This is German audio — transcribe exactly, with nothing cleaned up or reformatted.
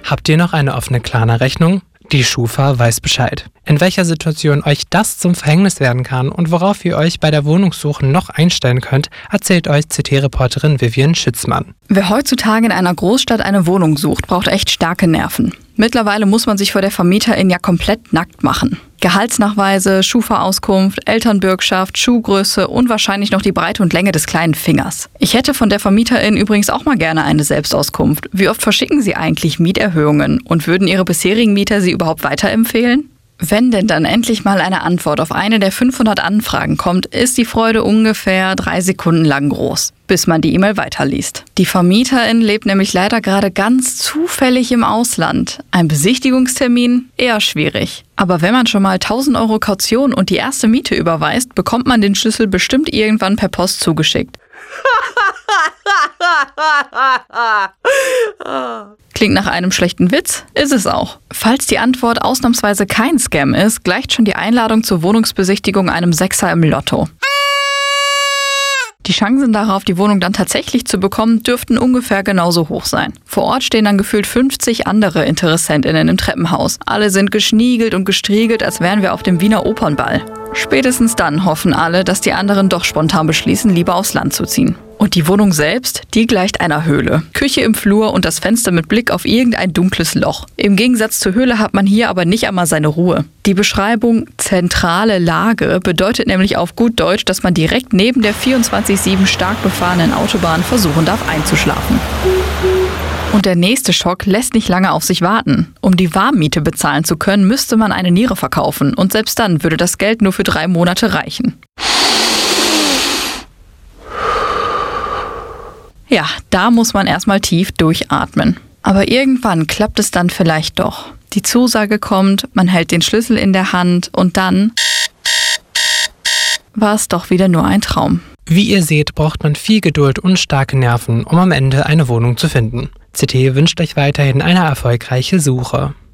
Habt ihr noch eine offene Klarna-Rechnung? Die Schufa weiß Bescheid. In welcher Situation euch das zum Verhängnis werden kann und worauf ihr euch bei der Wohnungssuche noch einstellen könnt, erzählt euch C T-Reporterin Vivian Schützmann. Wer heutzutage in einer Großstadt eine Wohnung sucht, braucht echt starke Nerven. Mittlerweile muss man sich vor der Vermieterin ja komplett nackt machen. Gehaltsnachweise, Schufa-Auskunft, Elternbürgschaft, Schuhgröße und wahrscheinlich noch die Breite und Länge des kleinen Fingers. Ich hätte von der Vermieterin übrigens auch mal gerne eine Selbstauskunft. Wie oft verschicken Sie eigentlich Mieterhöhungen und würden Ihre bisherigen Mieter Sie überhaupt weiterempfehlen? Wenn denn dann endlich mal eine Antwort auf eine der fünfhundert Anfragen kommt, ist die Freude ungefähr drei Sekunden lang groß, bis man die E-Mail weiterliest. Die Vermieterin lebt nämlich leider gerade ganz zufällig im Ausland. Ein Besichtigungstermin? Eher schwierig. Aber wenn man schon mal tausend Euro Kaution und die erste Miete überweist, bekommt man den Schlüssel bestimmt irgendwann per Post zugeschickt. Klingt nach einem schlechten Witz, ist es auch. Falls die Antwort ausnahmsweise kein Scam ist, gleicht schon die Einladung zur Wohnungsbesichtigung einem Sechser im Lotto. Die Chancen darauf, die Wohnung dann tatsächlich zu bekommen, dürften ungefähr genauso hoch sein. Vor Ort stehen dann gefühlt fünfzig andere InteressentInnen im Treppenhaus. Alle sind geschniegelt und gestriegelt, als wären wir auf dem Wiener Opernball. Spätestens dann hoffen alle, dass die anderen doch spontan beschließen, lieber aufs Land zu ziehen. Und die Wohnung selbst, die gleicht einer Höhle. Küche im Flur und das Fenster mit Blick auf irgendein dunkles Loch. Im Gegensatz zur Höhle hat man hier aber nicht einmal seine Ruhe. Die Beschreibung zentrale Lage bedeutet nämlich auf gut Deutsch, dass man direkt neben der vierundzwanzig sieben stark befahrenen Autobahn versuchen darf einzuschlafen. Und der nächste Schock lässt nicht lange auf sich warten. Um die Warmmiete bezahlen zu können, müsste man eine Niere verkaufen. Und selbst dann würde das Geld nur für drei Monate reichen. Ja, da muss man erstmal tief durchatmen. Aber irgendwann klappt es dann vielleicht doch. Die Zusage kommt, man hält den Schlüssel in der Hand und dann war es doch wieder nur ein Traum. Wie ihr seht, braucht man viel Geduld und starke Nerven, um am Ende eine Wohnung zu finden. C T wünscht euch weiterhin eine erfolgreiche Suche.